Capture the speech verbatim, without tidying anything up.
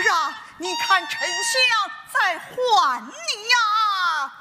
啊，你看丞相在唤你。